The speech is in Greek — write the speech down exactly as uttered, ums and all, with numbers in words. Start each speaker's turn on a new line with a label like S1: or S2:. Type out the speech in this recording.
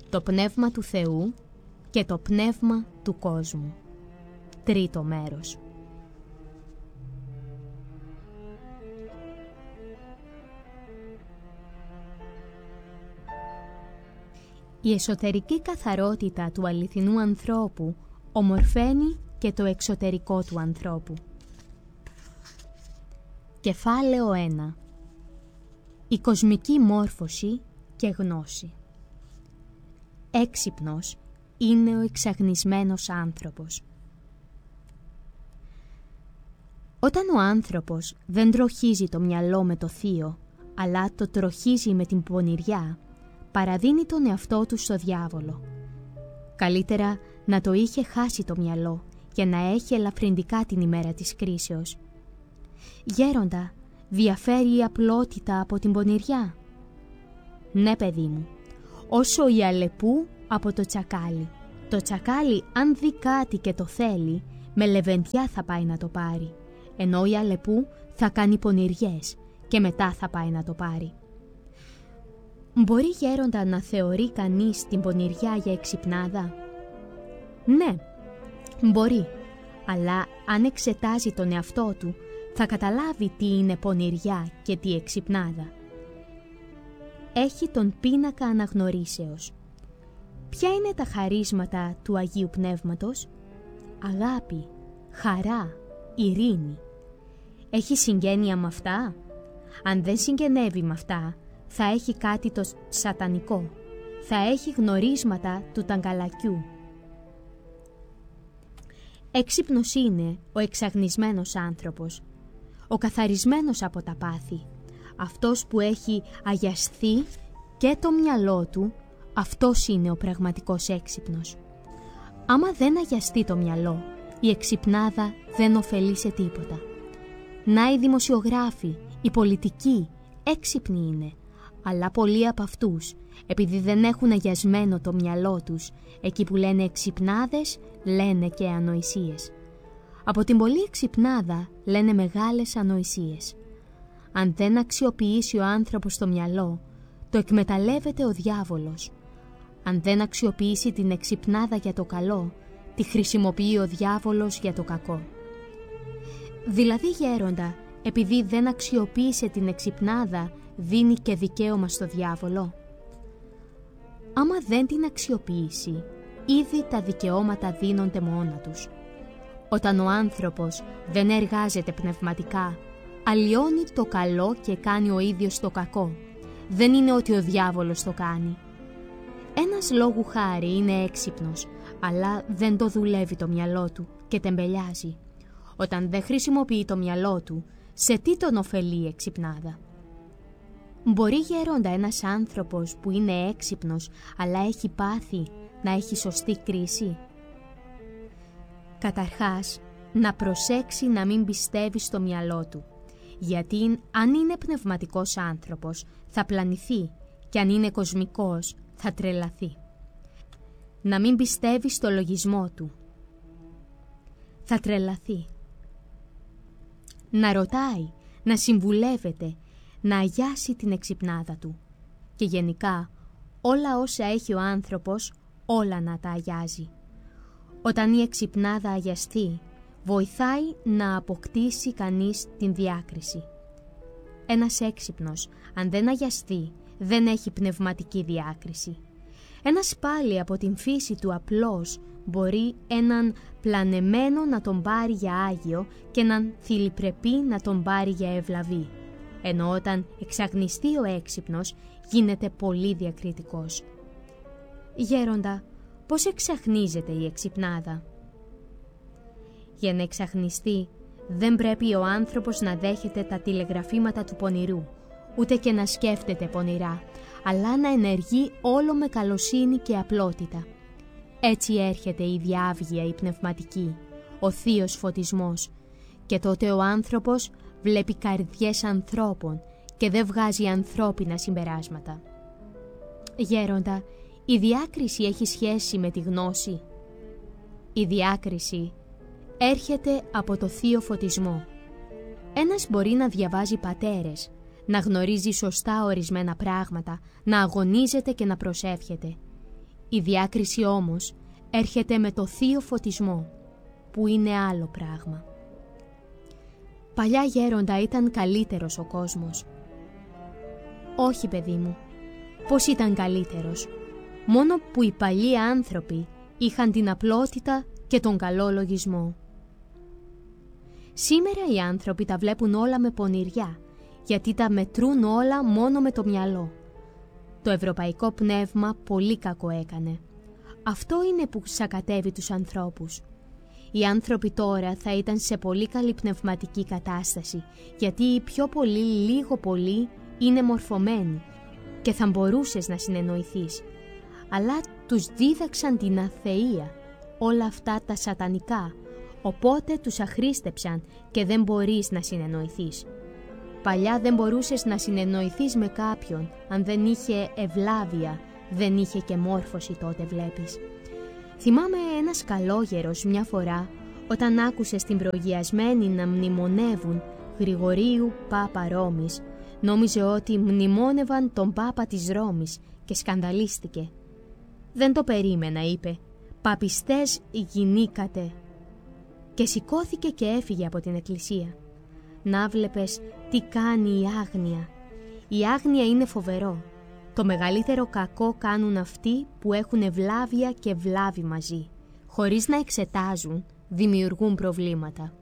S1: το πνεύμα του Θεού και το πνεύμα του κόσμου. Τρίτο μέρος. Η εσωτερική καθαρότητα του αληθινού ανθρώπου ομορφαίνει και το εξωτερικό του ανθρώπου. Κεφάλαιο ένα. Η κοσμική μόρφωση και γνώση. Έξυπνος είναι ο εξαγνισμένος άνθρωπος. Όταν ο άνθρωπος δεν τροχίζει το μυαλό με το θείο, αλλά το τροχίζει με την πονηριά, παραδίνει τον εαυτό του στο διάβολο. Καλύτερα να το είχε χάσει το μυαλό και να έχει ελαφρυντικά την ημέρα της κρίσεως. Γέροντα, διαφέρει η απλότητα από την πονηριά? Ναι, παιδί μου, όσο η αλεπού από το τσακάλι. Το τσακάλι, αν δει κάτι και το θέλει, με λεβεντιά θα πάει να το πάρει, ενώ η αλεπού θα κάνει πονηριές και μετά θα πάει να το πάρει. Μπορεί, γέροντα, να θεωρεί κανείς την πονηριά για εξυπνάδα? Ναι, μπορεί, αλλά αν εξετάζει τον εαυτό του, θα καταλάβει τι είναι πονηριά και τι εξυπνάδα. Έχει τον πίνακα αναγνωρίσεως. Ποια είναι τα χαρίσματα του Αγίου Πνεύματος? Αγάπη, χαρά, ειρήνη. Έχει συγγένεια με αυτά? Αν δεν συγγενεύει με αυτά, θα έχει κάτι το σατανικό. Θα έχει γνωρίσματα του ταγκαλακιού. Έξυπνος είναι ο εξαγνισμένος άνθρωπος, ο καθαρισμένος από τα πάθη, αυτός που έχει αγιασθεί και το μυαλό του, αυτός είναι ο πραγματικός έξυπνος. Άμα δεν αγιαστεί το μυαλό, η εξυπνάδα δεν ωφελεί σε τίποτα. Να οι δημοσιογράφοι, οι πολιτικοί, έξυπνοι είναι, αλλά πολλοί από αυτούς, επειδή δεν έχουν αγιασμένο το μυαλό τους, εκεί που λένε εξυπνάδες, λένε και ανοησίες. Από την πολλή εξυπνάδα λένε μεγάλες ανοησίες. Αν δεν αξιοποιήσει ο άνθρωπος το μυαλό, το εκμεταλλεύεται ο διάβολος. Αν δεν αξιοποιήσει την εξυπνάδα για το καλό, τη χρησιμοποιεί ο διάβολος για το κακό. Δηλαδή, γέροντα, επειδή δεν αξιοποίησε την εξυπνάδα, δίνει και δικαίωμα στο διάβολο? Άμα δεν την αξιοποιήσει, ήδη τα δικαιώματα δίνονται μόνα τους. Όταν ο άνθρωπος δεν εργάζεται πνευματικά, αλλοιώνει το καλό και κάνει ο ίδιος το κακό. Δεν είναι ότι ο διάβολος το κάνει. Ένας λόγου χάρη είναι έξυπνος, αλλά δεν το δουλεύει το μυαλό του και τεμπελιάζει. Όταν δεν χρησιμοποιεί το μυαλό του, σε τι τον ωφελεί η εξυπνάδα? Μπορεί, γέροντα, ένας άνθρωπος που είναι έξυπνος, αλλά έχει πάθει, να έχει σωστή κρίση? Καταρχάς, να προσέξει να μην πιστεύει στο μυαλό του, γιατί αν είναι πνευματικός άνθρωπος θα πλανηθεί και αν είναι κοσμικός θα τρελαθεί. Να μην πιστεύει στο λογισμό του, θα τρελαθεί. Να ρωτάει, να συμβουλεύεται, να αγιάσει την εξυπνάδα του και γενικά όλα όσα έχει ο άνθρωπος, όλα να τα αγιάζει. Όταν η εξυπνάδα αγιαστεί, βοηθάει να αποκτήσει κανείς την διάκριση. Ένας έξυπνος, αν δεν αγιαστεί, δεν έχει πνευματική διάκριση. Ένας πάλι από την φύση του απλός μπορεί έναν πλανεμένο να τον πάρει για άγιο και έναν θηλυπρεπή να τον πάρει για ευλαβή. Ενώ όταν εξαγνιστεί ο έξυπνος, γίνεται πολύ διακριτικός. Γέροντα, πώς εξαχνίζεται η εξυπνάδα? Για να εξαχνιστεί, δεν πρέπει ο άνθρωπος να δέχεται τα τηλεγραφήματα του πονηρού, ούτε και να σκέφτεται πονηρά, αλλά να ενεργεί όλο με καλοσύνη και απλότητα. Έτσι έρχεται η διάβγεια η πνευματική, ο θείος φωτισμός, και τότε ο άνθρωπος βλέπει καρδιές ανθρώπων και δεν βγάζει ανθρώπινα συμπεράσματα. Γέροντα, η διάκριση έχει σχέση με τη γνώση? Η διάκριση έρχεται από το θείο φωτισμό. Ένας μπορεί να διαβάζει πατέρες, να γνωρίζει σωστά ορισμένα πράγματα, να αγωνίζεται και να προσεύχεται. Η διάκριση όμως έρχεται με το θείο φωτισμό, που είναι άλλο πράγμα. Παλιά γέροντα ήταν καλύτερος ο κόσμος. Όχι, παιδί μου, πώς ήταν καλύτερος? Μόνο που οι παλιοί άνθρωποι είχαν την απλότητα και τον καλό λογισμό. Σήμερα οι άνθρωποι τα βλέπουν όλα με πονηριά, γιατί τα μετρούν όλα μόνο με το μυαλό. Το ευρωπαϊκό πνεύμα πολύ κακό έκανε. Αυτό είναι που σακατεύει τους ανθρώπους. Οι άνθρωποι τώρα θα ήταν σε πολύ καλή πνευματική κατάσταση, γιατί οι πιο πολλοί λίγο πολύ είναι μορφωμένοι και θα μπορούσες να συνεννοηθείς. Αλλά τους δίδαξαν την αθεία, όλα αυτά τα σατανικά, οπότε τους αχρίστεψαν και δεν μπορείς να συνεννοηθείς. Παλιά δεν μπορούσες να συνεννοηθείς με κάποιον αν δεν είχε ευλάβεια, δεν είχε και μόρφωση τότε βλέπεις. Θυμάμαι ένας καλόγερος μια φορά όταν άκουσε στην προγιασμένη να μνημονεύουν Γρηγορίου Πάπα Ρώμης, νόμιζε ότι μνημόνευαν τον Πάπα της Ρώμης και σκανδαλίστηκε. «Δεν το περίμενα», είπε, «παπιστές γινήκατε», και σηκώθηκε και έφυγε από την εκκλησία. Να βλέπες τι κάνει η άγνοια. Η άγνοια είναι φοβερό. Το μεγαλύτερο κακό κάνουν αυτοί που έχουν ευλάβεια και βλάβη μαζί. Χωρίς να εξετάζουν, δημιουργούν προβλήματα.